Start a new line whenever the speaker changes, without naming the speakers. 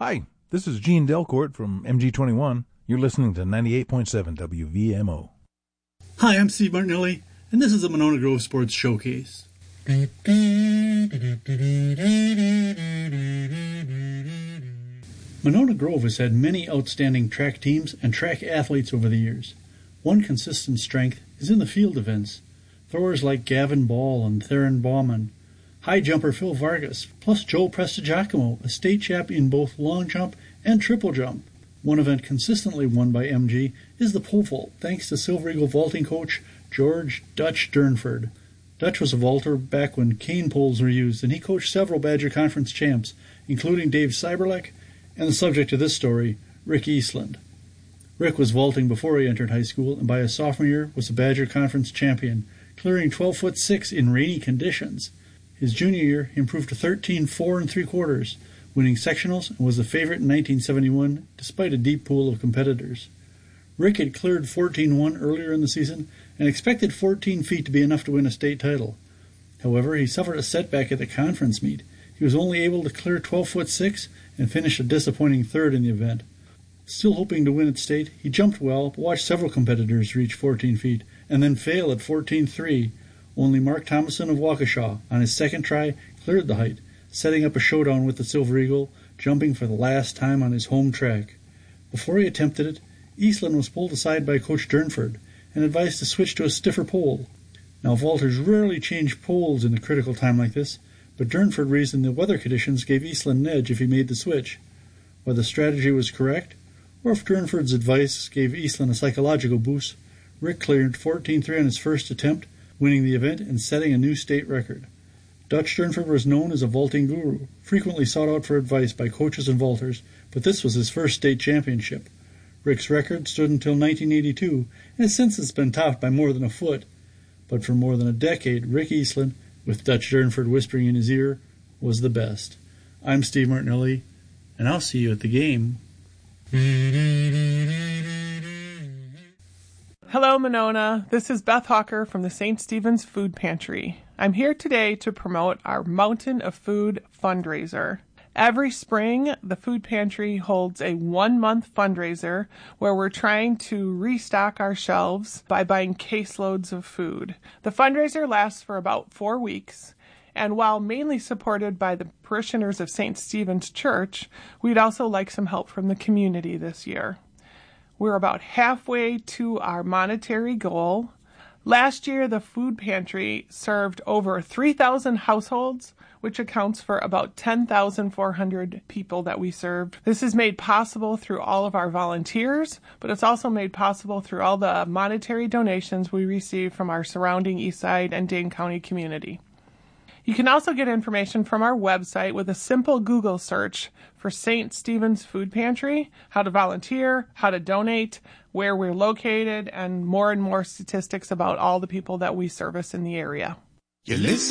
Hi, this is Gene Delcourt from MG21. You're listening to 98.7 WVMO.
Hi, I'm Steve Martinelli, and this is the Monona Grove Sports Showcase. Monona Grove has had many outstanding track teams and track athletes over the years. One consistent strength is in the field events. Throwers like Gavin Ball and Theron Bauman, high jumper Phil Vargas, plus Joe Prestigiacomo, a state champ in both long jump and triple jump. One event consistently won by MG is the pole vault, thanks to Silver Eagle vaulting coach George Dutch Durnford. Dutch was a vaulter back when cane poles were used, and he coached several Badger Conference champs, including Dave Cyberlek and the subject of this story, Rick Eastland. Rick was vaulting before he entered high school, and by his sophomore year was a Badger Conference champion, clearing 12'6" in rainy conditions. His junior year, he improved to 13 4 3/4, winning sectionals, and was the favorite in 1971 despite a deep pool of competitors. Rick had cleared 14-1 earlier in the season and expected 14 feet to be enough to win a state title. However, he suffered a setback at the conference meet. He was only able to clear 12'6" and finished a disappointing third in the event. Still hoping to win at state, he jumped well, but watched several competitors reach 14 feet and then fail at 14.3. Only Mark Thomason of Waukesha, on his second try, cleared the height, setting up a showdown with the Silver Eagle, jumping for the last time on his home track. Before he attempted it, Eastland was pulled aside by Coach Durnford and advised to switch to a stiffer pole. Now, vaulters rarely change poles in a critical time like this, but Durnford reasoned the weather conditions gave Eastland an edge if he made the switch. Whether the strategy was correct, or if Durnford's advice gave Eastland a psychological boost, Rick cleared 14.3 on his first attempt, winning the event and setting a new state record. Dutch Durnford was known as a vaulting guru, frequently sought out for advice by coaches and vaulters, but this was his first state championship. Rick's record stood until 1982, and has since been topped by more than a foot. But for more than a decade, Rick Eastland, with Dutch Durnford whispering in his ear, was the best. I'm Steve Martinelli, and I'll see you at the game.
Hello, Monona. This is Beth Hawker from the St. Stephen's Food Pantry. I'm here today to promote our Mountain of Food fundraiser. Every spring, the Food Pantry holds a 1-month fundraiser where we're trying to restock our shelves by buying caseloads of food. The fundraiser lasts for about 4 weeks, and while mainly supported by the parishioners of St. Stephen's Church, we'd also like some help from the community this year. We're about halfway to our monetary goal. Last year, the Food Pantry served over 3,000 households, which accounts for about 10,400 people that we served. This is made possible through all of our volunteers, but it's also made possible through all the monetary donations we receive from our surrounding Eastside and Dane County community. You can also get information from our website with a simple Google search for St. Stephen's Food Pantry, how to volunteer, how to donate, where we're located, and more statistics about all the people that we service in the area.
You listen.